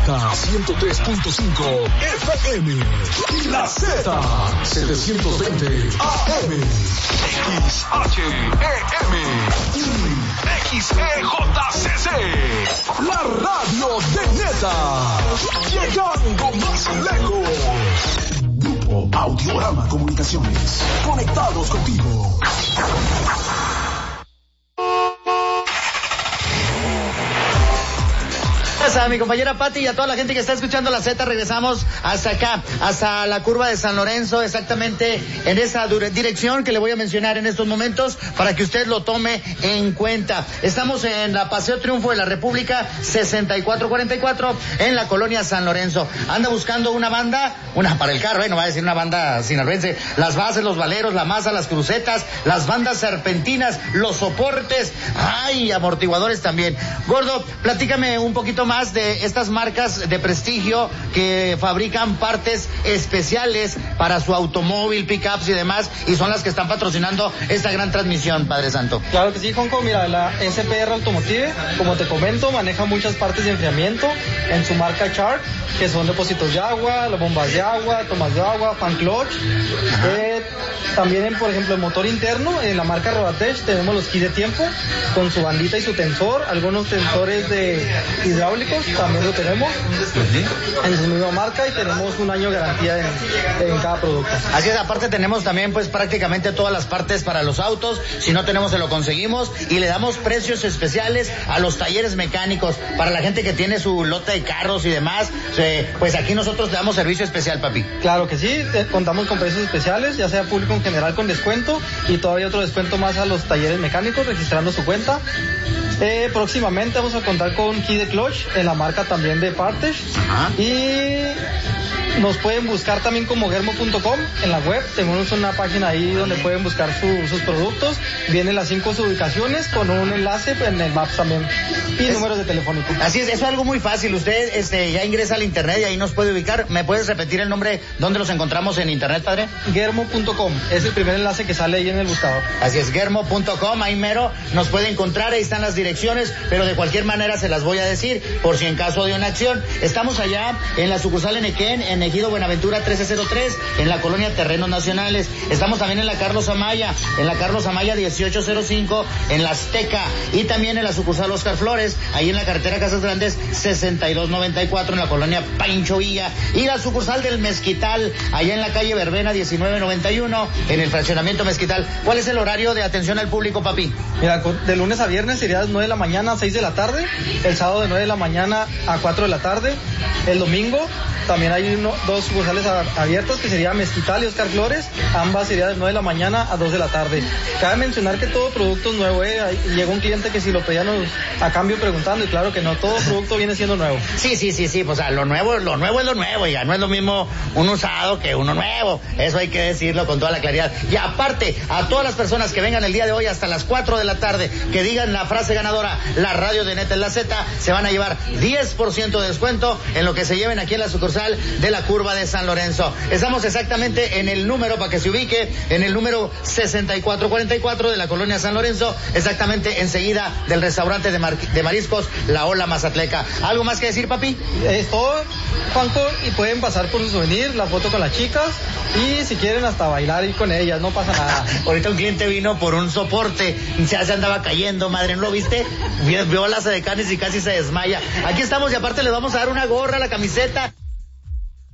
103.5 FM y la Z 720 AM. XHEM y XEJCC. La radio de Neta. Llegando más lejos. Grupo Audiorama Comunicaciones. Conectados contigo. A mi compañera Pati y a toda la gente que está escuchando la Z, regresamos hasta acá, hasta la curva de San Lorenzo, exactamente en esa dirección que le voy a mencionar en estos momentos para que usted lo tome en cuenta. Estamos en la Paseo Triunfo de la República 6444 en la colonia San Lorenzo. Anda buscando una banda, una para el carro, no va a decir una banda sinaloense, las bases, los valeros, la masa, las crucetas, las bandas serpentinas, los soportes, amortiguadores también. Gordo, platícame un poquito más de estas marcas de prestigio que fabrican partes especiales para su automóvil, pickups y demás, y son las que están patrocinando esta gran transmisión, Padre Santo. Claro que sí, Jonco. Mira, la SPR Automotive, como te comento, maneja muchas partes de enfriamiento en su marca Shark, que son depósitos de agua, las bombas de agua, tomas de agua, fan clutch. También, por ejemplo, el motor interno, en la marca Rodatech tenemos los kits de tiempo con su bandita y su tensor, algunos tensores de hidráulicos también lo tenemos en su misma marca y tenemos un año de garantía en cada producto. Así es, aparte tenemos también pues prácticamente todas las partes para los autos, si no tenemos se lo conseguimos y le damos precios especiales a los talleres mecánicos para la gente que tiene su lote de carros y demás, pues aquí nosotros le damos servicio especial, papi. Claro que sí, contamos con precios especiales, ya sea público en general con descuento y todavía otro descuento más a los talleres mecánicos registrando su cuenta. Próximamente vamos a contar con key de clutch en la marca también de Partes. Y nos pueden buscar también como germo.com en la web. Tenemos una página ahí donde pueden buscar sus productos. Vienen las 5 ubicaciones con un enlace en el Maps también y números de telefónico. Así es, eso es algo muy fácil. Usted ya ingresa al internet y ahí nos puede ubicar. ¿Me puedes repetir el nombre donde los encontramos en internet, padre? Germo.com es el primer enlace que sale ahí en el buscador. Así es, germo.com, ahí mero nos puede encontrar, ahí están las direcciones, pero de cualquier manera se las voy a decir por si en caso de una acción. Estamos allá en la sucursal en Equén, en Ejido Buenaventura 1303, en la colonia Terrenos Nacionales. Estamos también en la Carlos Amaya 1805, en la Azteca, y también en la sucursal Oscar Flores, ahí en la carretera Casas Grandes 6294, en la colonia Pancho Villa, y la sucursal del Mezquital, allá en la calle Verbena 1991, en el fraccionamiento Mezquital. ¿Cuál es el horario de atención al público, papi? Mira, de lunes a viernes sería de 9 de la mañana a 6 de la tarde, el sábado de 9 de la mañana a 4 de la tarde, el domingo también hay dos sucursales abiertas que sería Mezquital y Oscar Flores, ambas sería de 9 de la mañana a 2 de la tarde. Cabe mencionar que todo producto es nuevo, llegó un cliente que si lo pedían a cambio preguntando, y claro que no, todo producto viene siendo nuevo. Sí, pues lo nuevo es lo nuevo, ya no es lo mismo un usado que uno nuevo, eso hay que decirlo con toda la claridad. Y aparte, a todas las personas que vengan el día de hoy hasta las 4 de la tarde, que digan la frase ganadora, la radio de Neta en la Z, se van a llevar 10% de descuento en lo que se lleven aquí en la sucursal de la curva de San Lorenzo. Estamos exactamente en el número, para que se ubique, en el número 6444 de la colonia San Lorenzo, exactamente enseguida del restaurante de mariscos La Ola Mazatleca. ¿Algo más que decir, papi? Es todo, Juanjo, y pueden pasar por su souvenir, la foto con las chicas, y si quieren hasta bailar y con ellas, no pasa nada. Ahorita un cliente vino por un soporte, ya se andaba cayendo, madre, ¿no lo viste? Vio las edecanes y casi se desmaya. Aquí estamos, y aparte les vamos a dar una gorra, la camiseta.